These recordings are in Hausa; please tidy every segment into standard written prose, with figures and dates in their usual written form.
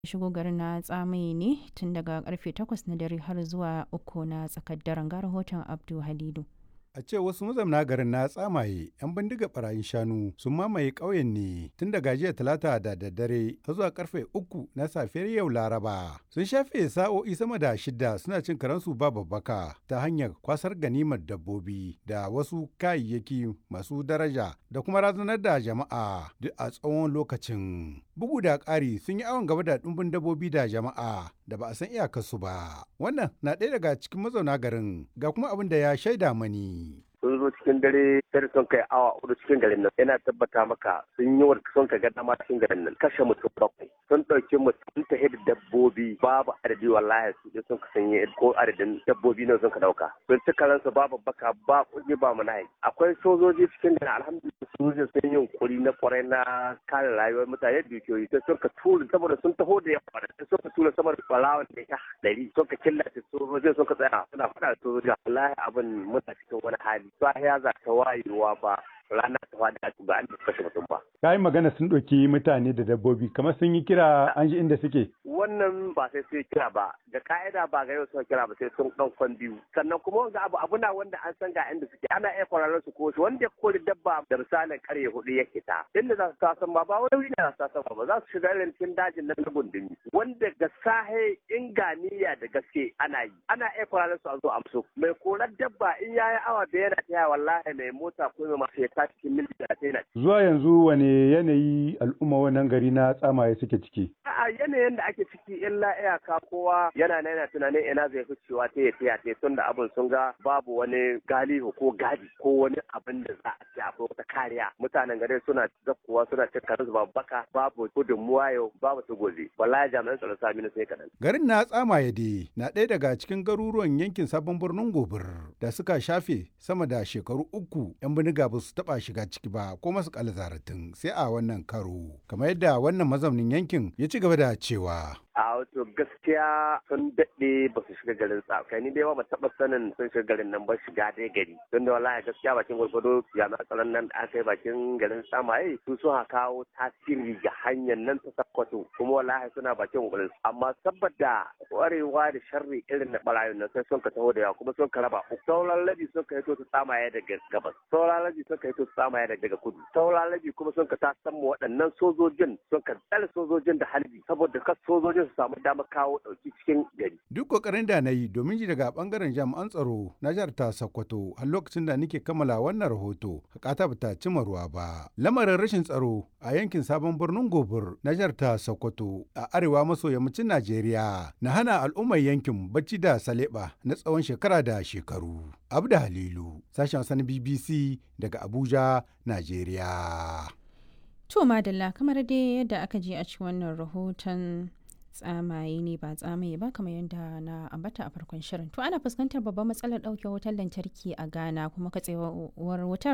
shigo garin na Tsamaye ne tun daga karfe 8 na dare har zuwa 3 na tsakar daren, ga rahoton Abdu Halidu. A ce wasu mazauna garin na Tsamaye 'yan bindiga barayin shanu sun mamaye ƙauyen ne tun daga jiya talata da daddare har zuwa karfe 3 na safiyar yau Laraba. Sun shafe sa'o'i sama da 6 suna cin karansu ba babbaka ta hanyar kwasar ganimar dabbobi da wasu kayayyaki masu daraja da kuma razanar da jama'a duk a tsawon lokacin. Bugu da ƙari sun yi awon gaba da ɗumbin dabbobi da jama'a da ba a san iyakarsu ba. Wannan na ɗaya daga cikin mazauna garin, ga kuma abin da ya shaida mani. Sun zo cikin dare sai sun kai awa 4 cikin garin nan, yana tabbata maka sun yi wa sun ka ga dama cikin garin nan, kashe mutum 7, sun ɗauki mutum ta da dabbobi babu adadi, wallahi su sun ka sanye ko adadin dabbobi ne sun ka ɗauka. Sun ci karansu babu baka ba kuɗi ba mu nahi. Akwai sojoji cikin garin, alhamdulillah sojoji sun yi yunkuri na kwarai na kare rayuwar mutane da dukiyoyi, sai sun ka tura saboda sun taho da yawa, sai sun ka tura sama da ɓarawan da ya 100 sun ka killace sojojin sun ka tsaya suna faɗa da sojoji. Wallahi abin muna cikin wani hali. Sahiya za ta wayewa ba rana ta wada ba an kashe mutum ba. Ka yi magana sun ɗauki mutane da dabbobi kamar sun yi kira an ji inda suke. Wannan ba sai sun kira ba, da ka'ida ba ga yau sun kira ba sai sun ɗan kwan biyu. Sannan kuma wanda abu na wanda an san ga inda suke ana iya kwararar su ko shi wanda ya kori dabba da misalin karye 4 ya kita. Inda za su tasan ba wani ne za su tasan ba za su shiga irin cikin dajin nan na gundumi. Wanda ga sahe inganiya da gaske ana yi. Ana iya kwararar su a zo amso. Mai korar dabba in yayi awa da yana taya wallahi mai mota ko mai masu cikin minti 30. Zuwa yanzu wane yanayi al'umma wannan gari na Tsamaye suke ciki? A yanayin da ake ciki illa iyaka kowa yana tunanin ina zai fi cewa ta yi tun da abin sun ga babu wani galihu ko gadi ko wani abin da za a ci akwai wata kariya. Mutanen gari suna zakkuwa suna cin karansu babu baka babu gudunmuwa yau babu su gobe. Wallahi jami'an tsaron sami na sai kaɗan. Garin na Tsamaye dai na ɗaya daga cikin garuruwan yankin sabon birnin Gobir da suka shafe sama da shekaru 3 'yan bindiga ba su taɓa shiga ciki ba ko masu zaratin sai a wannan karo. Kamar yadda wannan mazaunin yankin ya ci gaba da cewa. A wato gaskiya sun daɗe ba su shiga garin kai ni dai ba taɓa sanin sun shiga garin nan ba shiga dai gari don da wallahi gaskiya bakin gwargwado jami'an tsaron nan da aka yi bakin garin Tsamaye su sun kawo tasiri ga hanyar nan ta Sokoto kuma wallahi suna bakin gwarin amma saboda kwarewa da sharri irin na barayin nan sai sun ka taho da yawa kuma sun ka raba sauran labi sun ka hito su Tsamaye daga gabas sauran labi sun ka hito su Tsamaye daga kudu sauran labi kuma sun ka tasan mu waɗannan sojojin sun ka tsare sojojin da halbi saboda kas sojojin su samu damar kawo ɗauki cikin gari. Duk kokarin da na yi domin ji daga bangaren jami'an tsaro na jihar ta Sokoto har lokacin da nake kammala wannan rahoto hakata bata cimma ruwa ba. Lamarin rashin tsaro a yankin sabon birnin Gobir na jihar ta Sokoto a arewa maso yammacin Najeriya na hana al'ummar yankin bacci da saleba na tsawon shekara da shekaru. Abda Halilu, sashen Hausa na BBC daga Abuja, Najeriya. To madalla kamar dai yadda aka je a cikin wannan rahoton Tsamaye ne ba Tsamaye ba kamar yadda na ambata a farkon shirin. To ana fuskantar babbar matsalar ɗauke wutar lantarki a Ghana kuma katsewar wutar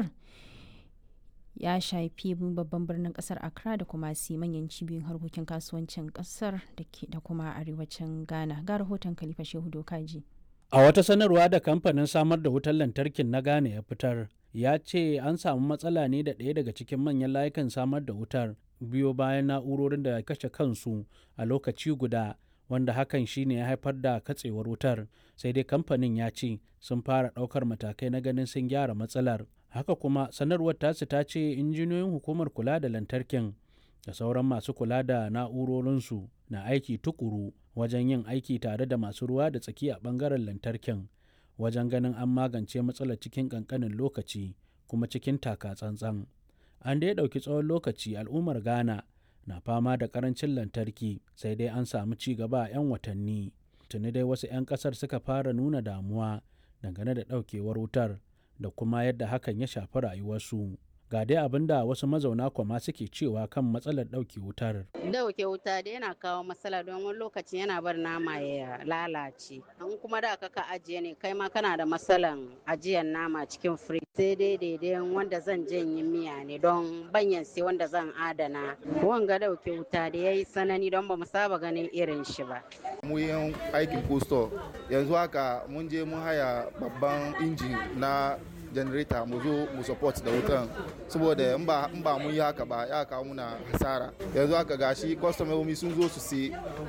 ya shafi babban birnin kasar Accra da kuma manyan cibiyoyin harkokin kasuwancin kasar da kuma arewacin Ghana. Ga rahoton Khalifa Shehu Dokaji. A wata sanarwa da kamfanin samar da wutar lantarkin na Ghana ya fitar, ya ce an samu matsala ne da ɗaya daga cikin manyan layukan samar da wutar biyo bayan na'urorin da kashe kansu a lokaci guda, wanda hakan shine ya haifar da katsewar wutar. Sai dai kamfanin ya ce sun fara ɗaukar matakai na ganin sun gyara matsalar. Haka kuma sanarwar tasu ta ce injiniyoyin hukumar kula da lantarkin da sauran masu kula da na'urorinsu na aiki tukuru wajen yin aiki tare da masu ruwa da tsaki a ɓangaren lantarkin wajen ganin an magance matsalar cikin ƙanƙanin lokaci kuma cikin taka tsantsan. An dai ɗauki tsawon lokaci al'ummar Ghana na fama da ƙarancin lantarki, sai dai an samu ci gaba a 'yan watanni. Tuni dai wasu 'yan ƙasar suka fara nuna damuwa dangane da ɗaukewar wutar da kuma yadda hakan ya shafi rayuwarsu. Ga dai abin da wasu mazauna Kwama suke cewa kan matsalar ɗauke wutar. Dauke wuta da yana kawo matsala don wani lokaci yana bar nama ya lalace. An kuma da ka ajiye ne kai ma kana da matsalan ajiyar nama cikin firij. Sai dai daidai wanda zan janye miya ne don banyan sai wanda zan adana. Wanga dauke wuta da yayi sanani don ba mu saba ganin irin shi ba. Mu yin aikin posto yanzu haka mun je mun haya babban injin na generator mu zo mu support da wutan saboda in ba mun yi haka ba ya kawo muna hasara yanzu haka gashi kwastomomi sun zo su sai